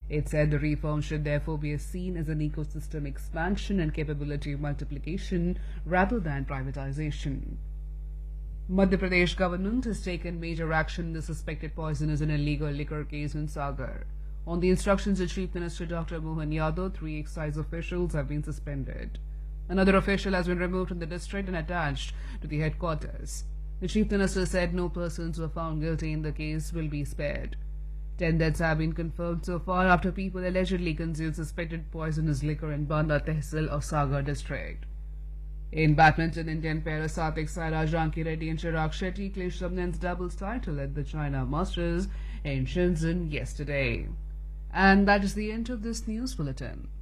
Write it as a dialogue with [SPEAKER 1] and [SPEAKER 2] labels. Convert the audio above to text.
[SPEAKER 1] It said the reform should therefore be seen as an ecosystem expansion and capability multiplication rather than privatization. Madhya Pradesh government has taken major action in the suspected poisonous and illegal liquor case in Sagar. On the instructions of Chief Minister Dr. Mohan Yadav, 3 excise officials have been suspended. Another official has been removed from the district and attached to the headquarters. The Chief Minister said no persons who are found guilty in the case will be spared. 10 deaths have been confirmed so far after people allegedly consumed suspected poisonous liquor in Banda Tehsil of Sagar district. In badminton, Indian pair Satvik Sairaj Ranki Reddy and Chirag Shetty clinched the men's doubles title at the China Masters in Shenzhen yesterday. And that is the end of this news bulletin.